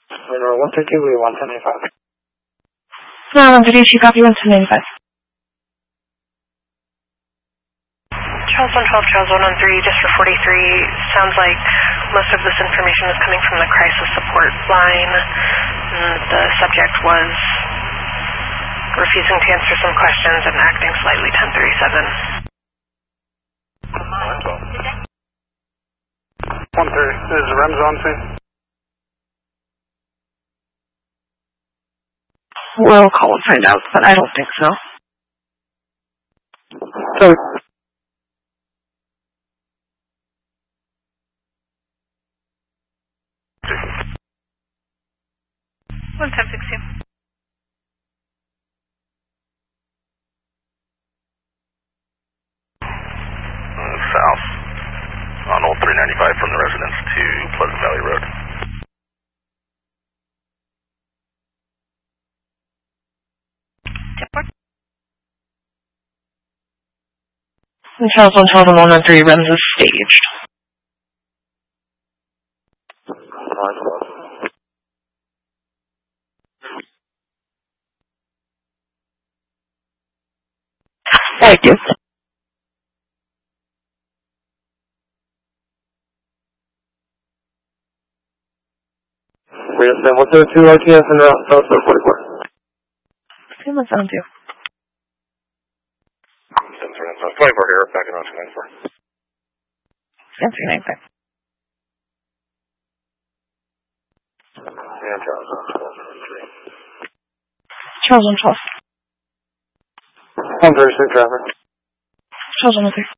Runway 132, we 11085. Runway 132, copy 11085. Charles 112, Charles 113, just for 43, sounds like most of this information is coming from the crisis support line. The subject was refusing to answer some questions and acting slightly 1037. 130, is the REMS on scene? We'll call and find out, but I don't think so. So, 11062. South on Old 395 from the residence to Pleasant Valley Road. Charles 112 and 113, REMS is staged. Thank you. we have 102 RTS and route South 44. See what's on to. 24 here, back in on 94. Yeah, 395. And Charles 112. Charles 112. 136 traffic. Charles 113.